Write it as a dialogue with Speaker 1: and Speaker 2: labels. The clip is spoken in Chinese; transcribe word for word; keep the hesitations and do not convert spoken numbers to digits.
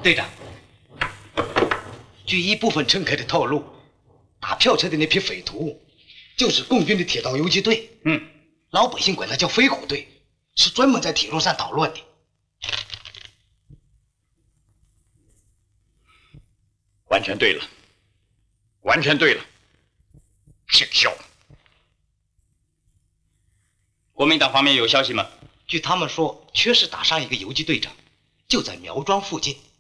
Speaker 1: 队长，据一部分乘客的透露，打票车的那批匪徒就是共军的铁道游击队。
Speaker 2: 嗯，
Speaker 1: 老百姓管它叫飞虎队，是专门在铁路上捣乱的。
Speaker 2: 完全对了，完全对了，姓肖。国民党方面有消息吗？
Speaker 1: 据他们说，缺失打伤一个游击队长，就在苗庄附近。